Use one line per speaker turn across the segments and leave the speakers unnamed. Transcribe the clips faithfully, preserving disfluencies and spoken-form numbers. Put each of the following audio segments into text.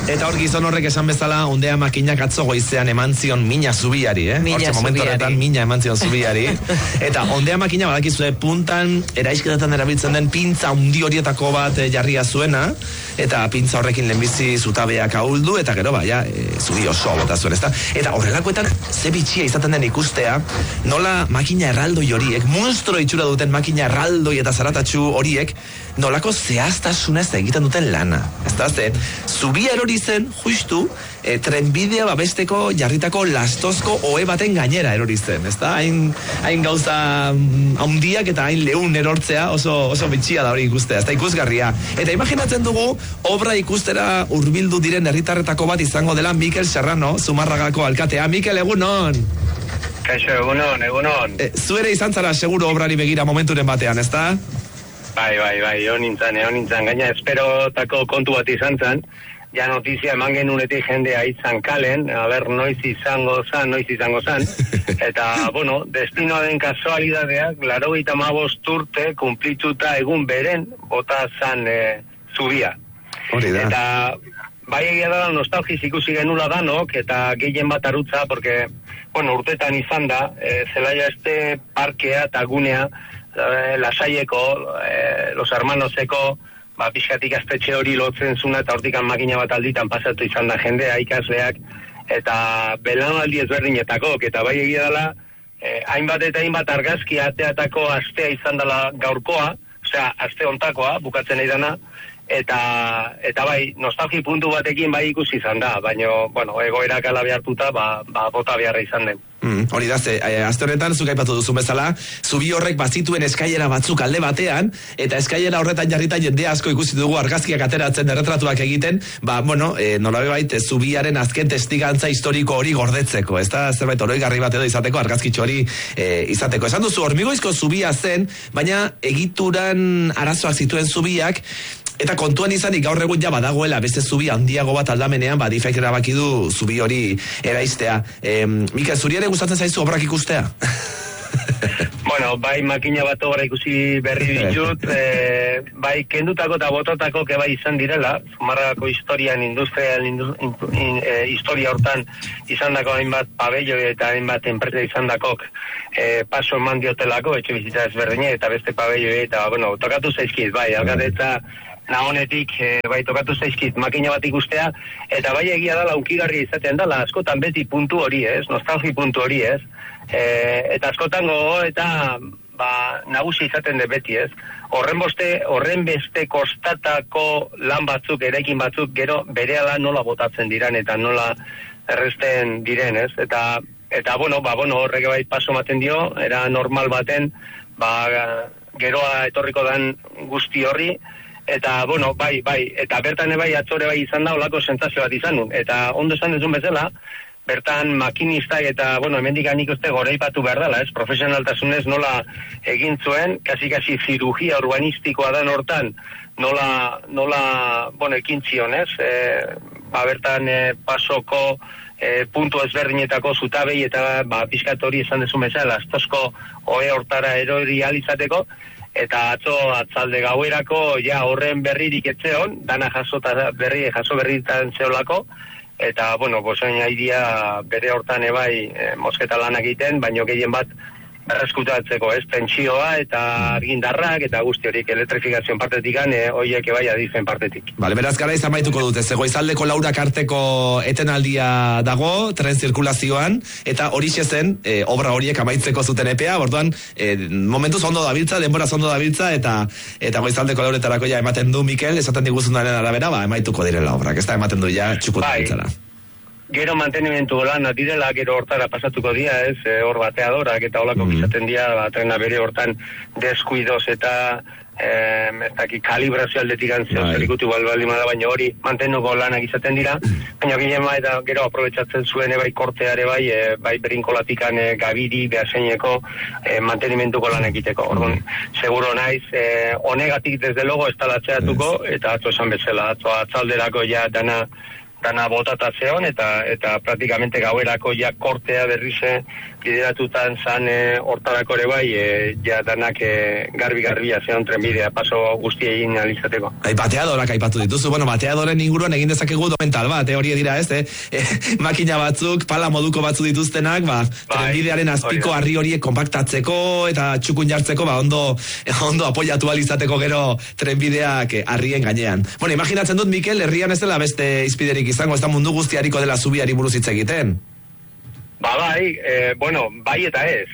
Eta hor gizon horrek esan bezala, ondea makinak atzo goizean eman zion mina zubiari, eh?
Mina
Hortxe momentu horretan mina eman zion zubiari. Eta ondea makina badakizue puntan, eraizketetan erabiltzen den pintza hundi horietako bat eh, jarria zuena, eta pintza horrekin lehenbizi zutabeak ahuldu, eta gero baia, e, zubi oso bota zuen, ezta? Eta horrelakoetan, ze bitxia izaten den ikustea, nola makina erraldoi horiek, monstro itxura duten makina erraldoi eta zaratatxu horiek, nolako zehaztasunez egiten duten lana. Ez da, ze, zubia erori zen, justu, e, trenbidea babesteko jarritako lastozko ohe baten gainera erori zen, ez da? Hain, hain gauza haundiak eta hain leun erortzea oso, oso bitxia da hori ikustea, ez da ikusgarria. Eta imaginatzen dugu, obra ikustera hurbildu diren herritarretako bat izango dela Mikel Serrano, Zumarragako alkatea. Mikel, egunon!
Kaixo, egunon, egunon.
E, zuere izan zara seguro obrari begira momenturen batean, ez da?
Bai, bai, bai, egon nintzen, egon nintzen. Gaina esperotako kontu bat izan zen. Ja notizia eman genunetik jendea izan kalen, a ber, noiz izango zan, noiz izango zan. Eta, bueno, destinoa den kasualidadeak, laurogeita hamabost urte, kumplituta egun beren, bota zan e, zubia.
Hori da.
Eta, bai egia da nostalgiz ikusi genula danok, eta gehien bat arutza, porque, bueno, urtetan izan da, e, Zelaia este parkea eta gunea, e, Lasaieko, e, Los Hermanoseko, ba, pixkatik astetxe hori lotzen zuna, eta hortikan makina bat alditan pasatu izan da jendea, ikasleak, eta belaunaldi ezberdinetakok, eta bai egia dela, e, hainbat eta hainbat argazki ateatako astea izan dela gaurkoa, osea, aste ontakoa, bukatzen nahi dana, eta, eta bai, nostalgi puntu batekin bai ikusi izan da, baina, bueno, egoerak ala behartuta, ba, ba bota beharra izan den.
Mm, hori da, ze, e, azte horretan, zuk aipatu duzun bezala, zubi horrek bazituen eskailera batzuk alde batean, eta eskailera horretan jarrita jendea asko ikusi dugu argazkiak ateratzen, erretratuak egiten, ba, bueno, e, nolabe bait, zubiaren azken testigantza historiko hori gordetzeko, ez da, zerbait oroigarri bat edo izateko, argazkitxo hori e, izateko. Esan duzu, Hormigoizko zubia zen, baina egituran arazoak zituen zubiak, eta kontuan izanik gaur egun ja badagoela beste zubi handiago bat aldamenean, ba, Difek erabaki du zubi hori eraistea. E, Mikel, zuri ere gustatzen zaizu obrak ikustea?
Bueno, bai makina bat obra ikusi berri ditut, e, bai kendutako eta bototako ke bai izan direla, Zumarragako historian, industrial indu, in, in, e, historia hortan izan dako hainbat pabello eta hainbat enpresa izan dakok e, paso eman diotelako, etxe bizitza ezberdine eta beste pabello eta, bueno, tokatu zaizkiz, bai, alkatetza nahonetik, e, bai, tokatu zaizkit makina bat ikustea, eta bai egia dala unkigarria izaten dala, askotan beti puntu hori ez, nostalgi puntu hori ez, e, eta askotan gogo eta ba, nagusi izaten de beti ez, horren boste, horren beste kostatako lan batzuk, eraikin batzuk, gero berehala nola botatzen diren, eta nola erresten diren ez, eta, eta bueno, ba, bueno, horrek bai paso maten dio, era normal baten, ba, geroa etorriko dan guzti horri, eta, bueno, bai, bai, eta bertan bai atzore bai izan da olako sentsazio bat izan nun. Eta ondo esan duzun bezala, bertan makinista eta, bueno, hemendik nik uste goraipatu behar dela, ez? Profesionaltasunez nola egin zuen, kasi-kasi zirugia urbanistikoa dan hortan, nola, nola, bueno, ekin zion, ez? E, ba, bertan e, pasoko e, puntu ezberdinetako zutabei eta, ba, pixkat hori esan duzun bezala, astozko ohe hortara erori alizateko, eta atzo atzalde gauerako ja horren berririk etzeon, dana jasota berri, jaso berritan zeolako, eta, bueno, gozoin haidia bere hortan ebai e, mosketa lanak egiten, baino gehien bat berreskutatzeko, ez, tentsioa eta argindarrak eta guzti horik elektrifikazioen partetik gane, hoiek ebai adifen partetik.
Bale, beraz gara izan baituko dute, ze Goizaldeko laurak arteko etenaldia dago, tren zirkulazioan, eta horixe zen, e, obra horiek amaitzeko zuten epea, borduan, e, momentuz ondo dabiltza, denbora ondo dabiltza, eta eta Goizaldeko lauretarako ja ematen du, Mikel, esaten diguzunaren arabera, ba, emaituko direla obrak, ez da ematen du ja txukut dabiltzara.
Gero mantenimentu lan direla, gero hortara pasatuko dia, ez, e, hor bateadorak eta holako mm. izaten dia, ba, trena bere hortan deskuidoz eta e, ez daki kalibrazio aldetik antzio, zer ikutu balbali da, baina hori mantenuko lanak izaten dira, baina ginen ba, eta gero aprobetsatzen zuen bai korteare bai, e, bai berinkolatikan e, gabiri, behaseineko e, mantenimentuko lan egiteko. Orduan, seguro naiz, e, honegatik desde logo ez talatzeatuko, eta atzo esan bezala, atzo atzalderako ja dana dana botatzeon, eta eta praktikamente gauerako ja kortea berrize bideratutan zan e, hortarako ere bai, e, ja danak e, garbi-garbia zeon trenbidea paso guzti egin alizateko.
Ai, bateadorak aipatu dituzu, bueno, bateadoren inguruan egin dezakegu dokumental bat, eh, hori dira ez, eh? E, makina batzuk, pala moduko batzu dituztenak, ba, bai, trenbidearen azpiko harri horiek konpaktatzeko eta txukun jartzeko, ba, ondo, ondo apoiatu alizateko gero trenbideak harrien gainean. Bueno, imaginatzen dut, Mikel, herrian ez dela beste izpiderik izango, ez da mundu guztiariko dela zubiari buruz hitz egiten.
Ba bai, e, bueno, bai eta ez.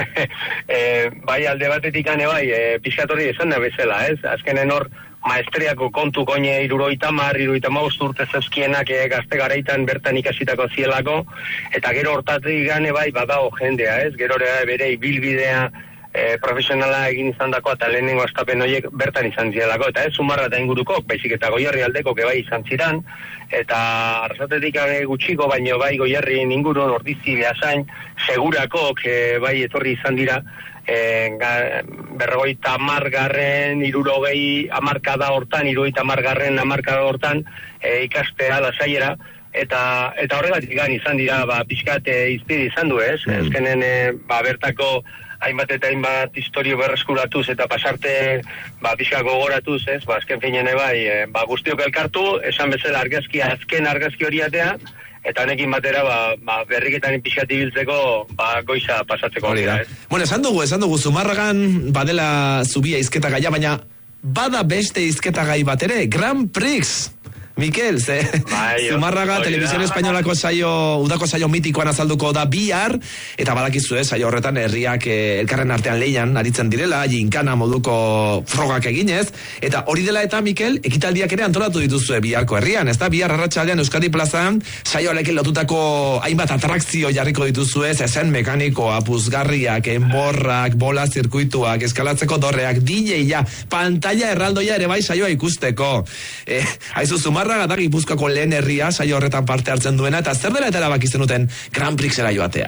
e, bai alde batetik ane bai, e, pizkatorri esan da bezala, ez? Azkenen hor, maestriako kontu koine iruroita mar, iruroita maust urte zezkienak e, gazte garaitan bertan ikasitako zielako, eta gero hortatik gane bai, badao jendea, ez? Gero bere ibilbidea e, profesionala egin izan dako, eta lehenengo astapen horiek bertan izan zielako, eta ez Zumarra eta inguruko, baizik eta Goierri aldeko bai izan ziran, eta arrasatetik gutxiko, baino bai Goierrien ingurun, Ordizi, Beasain, segurako que bai etorri izan dira, e, ga, berrogeita amargarren, irurogei amarkada hortan, irurogeita amargarren amarkada hortan, e, ikastea lasaiera, eta eta horregatik gan izan dira, ba, pixkat e, izpide izan du, ez? Mm. Ezkenen, e, ba, bertako hainbat eta hainbat historio berreskuratuz eta pasarte ba, pixka gogoratuz, ez? Ba, azken finean bai, e, ba, guztiok elkartu, esan bezala argazki, azken argazki hori atea, eta honekin batera ba, ba, berriketan pixkat ibiltzeko ba, goiza pasatzeko.
Hori da. Bueno, esan dugu, esan dugu, Zumarragan badela zubia izketa gaia, baina bada beste izketa gai bat ere, Grand Prix! Mikel, ze, bai, Zumarraga, Televisión Espainolako saio, udako saio mitikoan azalduko da bihar, eta badakizu, eh, saio horretan herriak eh, elkarren artean lehian aritzen direla, jinkana moduko frogak eginez, eta hori dela eta, Mikel, ekitaldiak ere antolatu dituzue biharko herrian, ez da, bihar arratsaldean Euskadi plazan, saioarekin lotutako hainbat atrakzio jarriko dituzue, zezen mekanikoa, puzgarriak, enborrak, bola zirkuituak, eskalatzeko dorreak, D J-a, pantalla erraldoia ere bai saioa ikusteko. Eh, haizu, Zumarraga da Gipuzkoako lehen herria saio horretan parte hartzen duena, eta zer dela eta erabaki zenuten Grand Prixera joatea?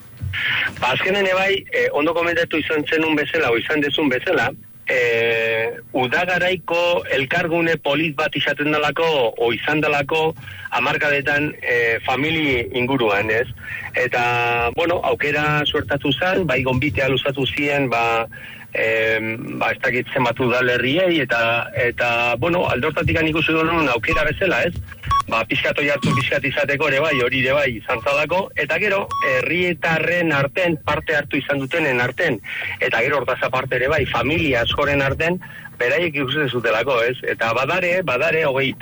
Ba, azkenen bai, eh, ondo komentatu izan zenun bezala, o izan dezun bezala, eh, udagaraiko elkargune polit bat izaten dalako, o izan dalako, amarkadetan eh, famili inguruan, ez? Eta, bueno, aukera suertatu zen, bai gonbitea luzatu ziren, ba, Eh, ba, ez dakit zenbatu da lerriei, eta, eta bueno, aldortatik ikusi duen aukera bezala, ez? Ba, pizkato jartu pizkat izateko ere bai, hori ere bai izan zalako, eta gero, herrietarren arten, parte hartu izan dutenen arten, eta gero hortaz aparte ere bai, familia askoren arten, beraiek ikusten zutelako, ez? Eta badare, badare, hogei